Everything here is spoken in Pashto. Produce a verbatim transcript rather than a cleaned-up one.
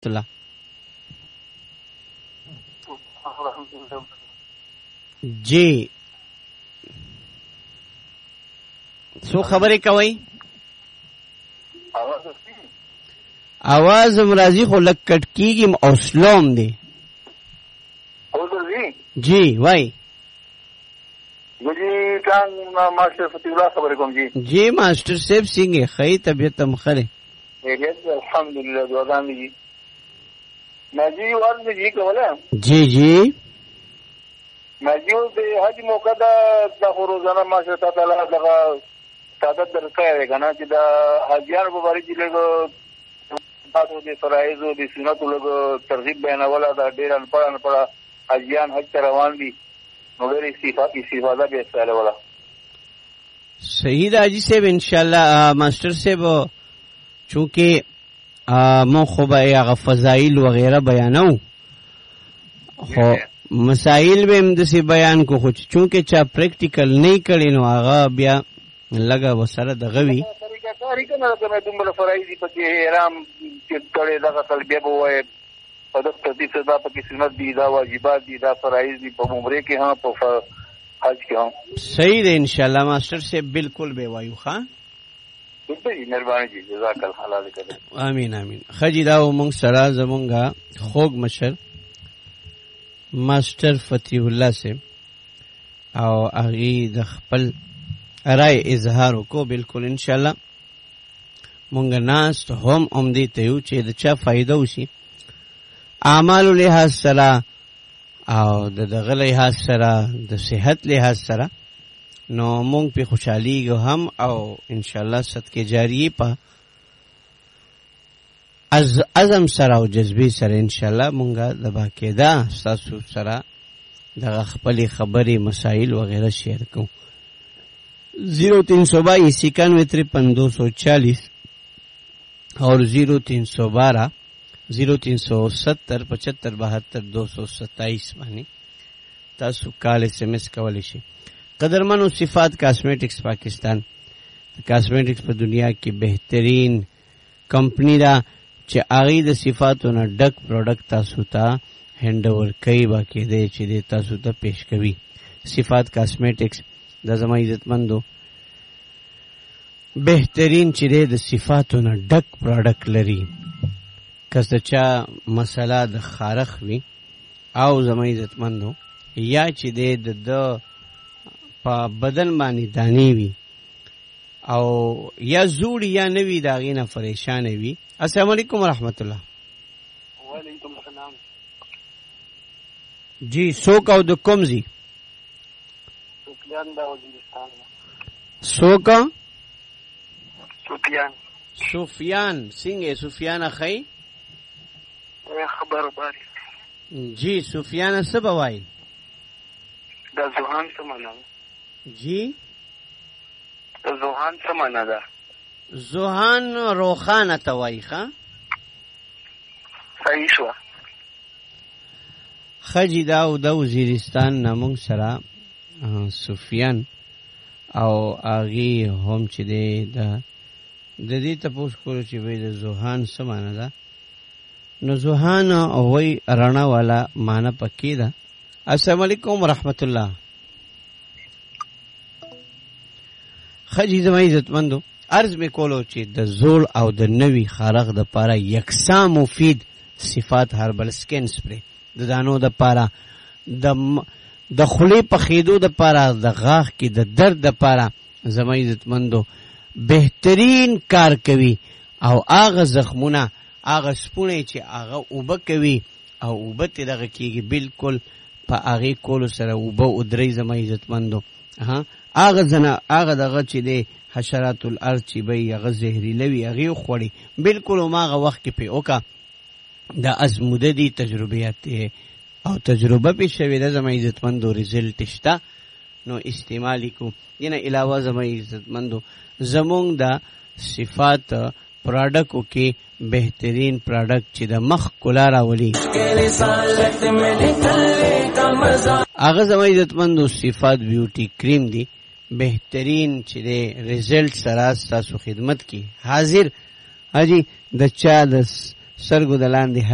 الله. جی سو خبرې کوي؟ आवाज امراضی خو لک کټ کیږي او سلوم دی. جی وای جی کان ماسٹر فتح اللہ خبر کوم جی. جی ماسٹر صاحب څنګه خی طبیعت هم خره؟ الحمدلله دعاګان دي. ما جی ورته جی کوله. جی جی ما جی د حج موقع دا د روزانه ماسٹر تعالی دغه سعادت درکړی کنه چې دا حجیان په باره کې له تاسو د فرایض او د سنت له ترغیب بیانوله دا ډیر ان پړن پړه حجیان حج ته روان دي نو ډېر استفاده به استعاله ولا. صحیح دا حاجی صاحب انشاءاللہ ماسٹر صاحب چونکہ مو خو به هغه فضایل وغیرہ بیانو خو مسائل به هم داسې بیان کو خو چونکہ چا پریکټیکل نه کړي نو هغه بیا لګه وسره دغه وي طریقه نه کومه دومره فرایض پکې احرام چې کړي دغه تلبیه به وای په دغه ترتیب سره دا پکې سنت دي دا واجبات دي دا فرایض دي په عمره کې هم په حج کې هم. صحیح ده انشاءاللہ ماسٹر صاحب بالکل به وایو ښا. مهرباني جی جزاک الله حلال کړه. امین امین. خجی دا مونږ سره زمونږه خوږ مشر ماسٹر فتح الله صاحب او هغه د خپل رائے اظهار کو بالکل انشاءاللہ مونږ ناس هم اومدي ته یو چې د چا فائدہ وشي اعمال لحاظ سره او د دغه لحاظ سره د صحت لحاظ سره نو مونږ په خوشحالي هم او انشاءاللہ صدقه جاریه په از عزم سره او جذبه سره انشاءاللہ مونږه د باقاعده تاسو سره د خپل خبرې مسائل وغیرہ شیئر کوو. زیرو تین سو بائیس اکانوے ترپن دو سو چالیس اور زیرو تین سو بارہ زیرو تین سو ستر پچہتر بہتر دو سو ستائیس بانی تاسو کال ایس ایم ایس کولی شي. قدرمنو صفات کاسمیٹکس پاکستان کاسمیٹکس په دنیا کې بهترین کمپنی دا چې هغه د صفاتو نه ډک پروډکټ تاسو ته هند اور کوي باقی دی چې د تاسو ته پیش کوي. صفات کاسمیٹکس دا زما عزتمندو بهترین چې د صفاتو نه ډک پروډکټ لري. کله چې مسله د خارخ وي او زما عزتمندو یا چې د د په بدن باندې دانی وي او یا زوړ یا نوی داغې نه پریشان وي. السلام علیکم ورحمت الله. وعلیکم السلام. جی څوک او د کوم ځای؟ سفیان دا وزیرستان. څوک؟ سفیان. سفیان څنګه سفیان اخی؟ خبر باری. جی سفیان څه بوای؟ دا زوهان څه معنا؟ جی زوهان څه معنا ده؟ زوهان روخانه ته وای ښا؟ صحیح شو. خجی دا او د وزیرستان نامون سره سفیان او اغي هم چې د د دې تاسو کولو چې وای د زوهان څه معنا ده؟ نو زوهان وای رانا والا معنا پکې ده. السلام علیکم ورحمت الله. خجی زما عزتمندو عرض می کولو چې د زول او د نوی خارغ د پاره یکسان مفید صفات هربل سکین سپری د دانو د پاره د د خلی په خیدو د پاره د غاښ کې د درد د پاره زما عزتمندو بهترین کار کوي او هغه زخمونه هغه سپونه چې هغه اوبه کوي او اوبه ته دغه کېږي بالکل په هغې کولو سره اوبه ودرې زما عزتمندو هغه زنه هغه دغه چې دی حشرات الارض چې به هغه زهریله وي هغې وخوړي بالکل هماغه وخت کې پې وکړه. د ازموده دي تجربیات او تجربه پې شوې ده زما عزتمندو ریزلټ شته نو استعمال کو. دینه علاوه زما عزتمندو زمونږ د صفات پراډکو کې بهترین پراډکټ چې د مخ کلا راولي هغه زما عزتمندو صفات بیوټي کریم دی بهترین چې د ریزلټ سره ستاسو خدمت کې حاضر. حاجی د چا د سرګو د لاندې